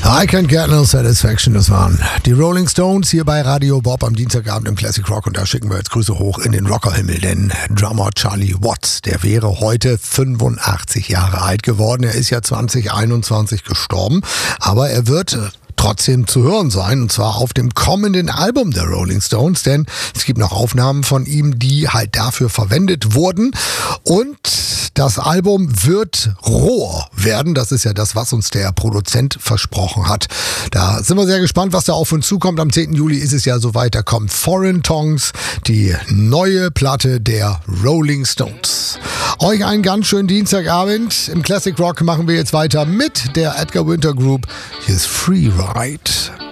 I Can't Get No Satisfaction, das waren die Rolling Stones hier bei Radio Bob am Dienstagabend im Classic Rock und da schicken wir jetzt Grüße hoch in den Rockerhimmel, denn Drummer Charlie Watts, der wäre heute 85 Jahre alt geworden. Er ist ja 2021 gestorben, aber er wird trotzdem zu hören sein, und zwar auf dem kommenden Album der Rolling Stones, denn es gibt noch Aufnahmen von ihm, die halt dafür verwendet wurden, und das Album wird roher werden. Das ist ja das, was uns der Produzent versprochen hat. Da sind wir sehr gespannt, was da auf uns zukommt. Am 10. Juli ist es ja soweit, da kommt Foreign Tongues, die neue Platte der Rolling Stones. Euch einen ganz schönen Dienstagabend. Im Classic Rock machen wir jetzt weiter mit der Edgar Winter Group. Hier ist Free Ride.